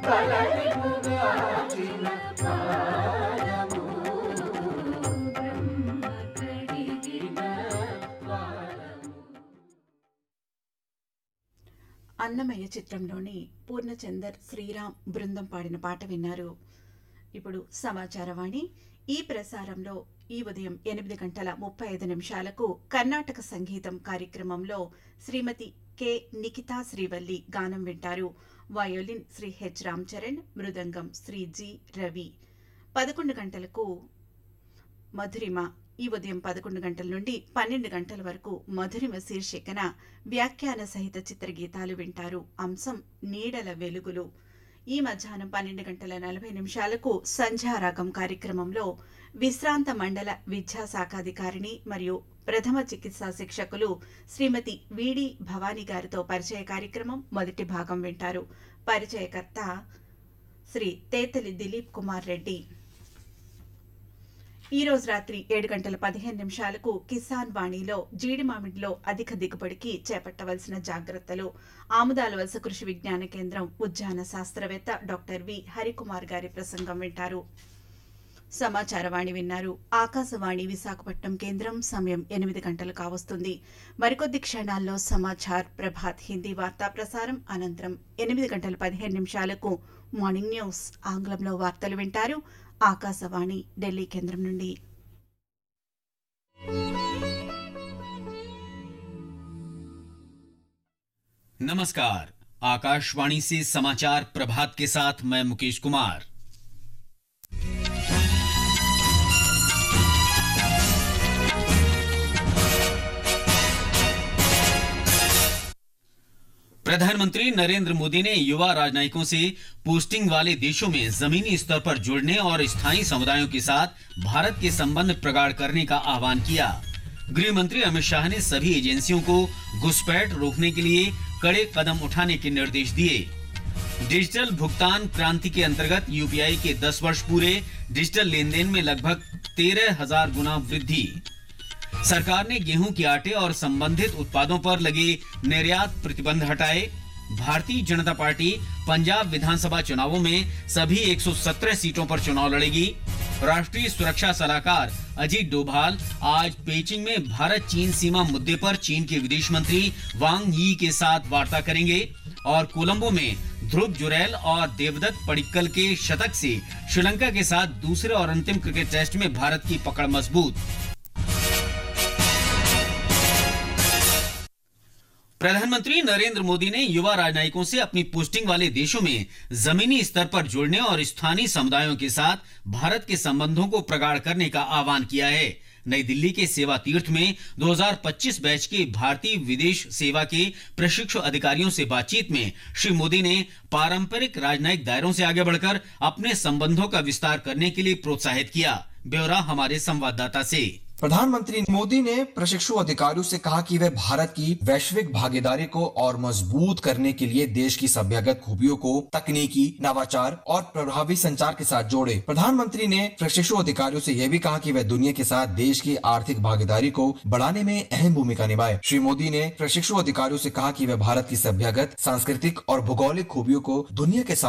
అన్నమయ్య చిత్రంలోని పూర్ణచందర్ శ్రీరామ్ బృందం పాడిన పాట విన్నారు. ఇప్పుడు సమాచారవాణి. ఈ ప్రసారంలో ఈ ఉదయం 8:35 కర్ణాటక సంగీతం కార్యక్రమంలో శ్రీమతి కె నిఖితా శ్రీవల్లి గానం వింటారు. వయోలిన్ శ్రీ హెచ్ రామ్చరణ్, మృదంగం శ్రీ జి రవి. 11 గంటలకు మధురిమ. ఈ ఉదయం 11 గంటల నుండి 12 గంటల వరకు మధురిమ శీర్షికన వ్యాఖ్యాన సహిత చిత్రగీతాలు వింటారు. అంశం నీడల వెలుగులు. ఈ మధ్యాహ్నం 12:40 సంధ్యారాగం కార్యక్రమంలో విశ్రాంత మండల విద్యాశాఖాధికారిణి మరియు ప్రథమ చికిత్సా శిక్షకులు శ్రీమతి విడి భవానీ గారితో పరిచయ కార్యక్రమం మొదటి భాగం వింటారు. పరిచయకర్త శ్రీ తేతలి దిలీప్ కుమార్ రెడ్డి. ఈ రోజు రాత్రి 7:15 కిసాన్ వాణిలో జీడి మామిడిలో అధిక దిగుబడికి చేపట్టవలసిన జాగ్రత్తలు, ఆముదాల వలస కృషి విజ్ఞాన కేంద్రం ఉద్యాన శాస్త్రవేత్త డాక్టర్ వి హరికుమార్ గారి ప్రసంగం వింటారు. సమాచారవాణి విన్నారు. ఆకాశవాణి విశాఖపట్నం కేంద్రం. సమయం 8 గంటలు కావస్తుంది. మరికొద్ది క్షణాల్లో సమాచార్ ప్రభాత్ హిందీ వార్తా ప్రసారం అనంతరం 8:15 మార్నింగ్ న్యూస్ ఆంగ్లంలో వార్తలు వింటారు. ఆకాశవాణి ఢిల్లీ కేంద్రం నుండి. नमस्कार, आकाशवाणी से समाचार प्रभात के साथ मैं मुकेश कुमार। प्रधानमंत्री नरेंद्र मोदी ने युवा राजनयिकों से पोस्टिंग वाले देशों में जमीनी स्तर पर जुड़ने और स्थायी समुदायों के साथ भारत के संबंध प्रगाढ़ करने का आह्वान किया। गृह मंत्री अमित शाह ने सभी एजेंसियों को घुसपैठ रोकने के लिए कड़े कदम उठाने के निर्देश दिए। डिजिटल भुगतान क्रांति के अंतर्गत यूपीआई के 10 वर्ष पूरे। डिजिटल लेन देन में लगभग 13,000 गुना वृद्धि। सरकार ने गेहूं के आटे और संबंधित उत्पादों पर लगे निर्यात प्रतिबंध हटाए। भारतीय जनता पार्टी पंजाब विधानसभा चुनावों में सभी 117 सीटों पर चुनाव लड़ेगी। राष्ट्रीय सुरक्षा सलाहकार अजीत डोभाल आज पेचिंग में भारत चीन सीमा मुद्दे पर चीन के विदेश मंत्री वांग यी के साथ वार्ता करेंगे। और कोलंबो में ध्रुव जुरैल और देवदत्त पडिक्कल के शतक से श्रीलंका के साथ दूसरे और अंतिम क्रिकेट टेस्ट में भारत की पकड़ मजबूत। प्रधानमंत्री नरेंद्र मोदी ने युवा राजनयिकों से अपनी पोस्टिंग वाले देशों में जमीनी स्तर पर जुड़ने और स्थानीय समुदायों के साथ भारत के संबंधों को प्रगाढ़ करने का आह्वान किया है। नई दिल्ली के सेवा तीर्थ में 2025 बैच के भारतीय विदेश सेवा के प्रशिक्षु अधिकारियों से बातचीत में श्री मोदी ने पारंपरिक राजनयिक दायरों से आगे बढ़कर अपने संबंधों का विस्तार करने के लिए प्रोत्साहित किया। ब्यौरा हमारे संवाददाता से। प्रधानमंत्री मोदी ने प्रशिक्षु अधिकारियों से कहा कि वे भारत की वैश्विक भागीदारी को और मजबूत करने के लिए देश की सभ्यगत खूबियों को तकनीकी नवाचार और प्रभावी संचार के साथ जोड़े। प्रधानमंत्री ने प्रशिक्षु अधिकारियों से यह भी कहा कि वे दुनिया के साथ देश की आर्थिक भागीदारी को बढ़ाने में अहम भूमिका निभाए। श्री मोदी ने प्रशिक्षु अधिकारियों से कहा कि वे भारत की सभ्यगत, सांस्कृतिक और भौगोलिक खूबियों को दुनिया के